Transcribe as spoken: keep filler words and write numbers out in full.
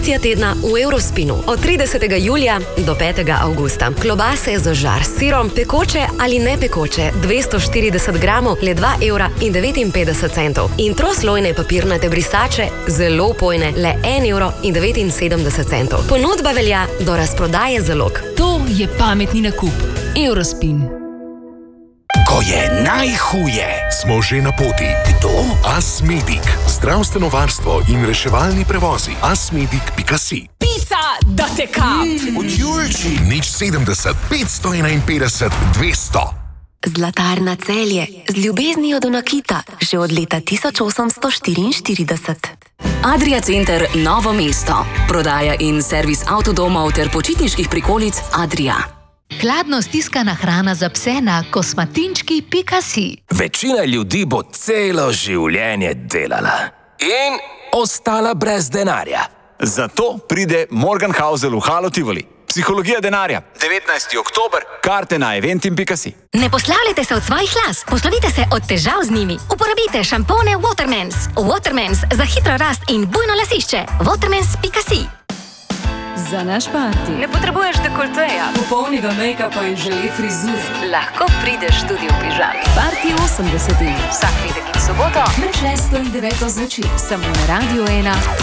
Akcija tedna v Eurospinu od tridesetega julija do petega avgusta. Klobase za žar s sirom, pekoče ali ne pekoče, dvesto štirideset gramov, le dva evra in devetinpetdeset centov. In troslojne papirnate brisače, zelo pojne, le en evro in devetinsedemdeset centov. Ponudba velja do razprodaje zalog. To je pametni nakup. Eurospin. Ko je najhuje, smo že na poti. Kdo? Asmedic. Zdravstveno varstvo in reševalni prevozi. asmedic pika si. Pica, da te kap! Od Julči. Nič sedemdeset, petsto enainpetdeset, dvesto. Zlatarna Celje. Z ljubeznijo do nakita. Že od leta tisoč osemsto štiriinštirideset. Adria Center Novo mesto. Prodaja in servis avtodomov ter počitniških prikolic Adria. Hladno stiskana hrana za pse na kosmatinčki pika si. Večina ljudi bo celo življenje delala in ostala brez denarja. Zato pride Morgenhausel v Halo Tivoli. Psihologija denarja. devetnajsti oktober. Karte na eventim pika si. Ne poslavljajte se od svojih las, poslovite se od težav z njimi. Uporabite šampone Watermans. Watermans za hitro rast in bujno lasišče. Watermans pika si. Za naš parti Ne potrebuješ dekolteja, popolnega make-upa in žele frizur. lahko prideš tudi v pižami. Parti osemdesetih. Vsak petek in soboto Med šesto in deveto zvečer. Samo na Radio ena.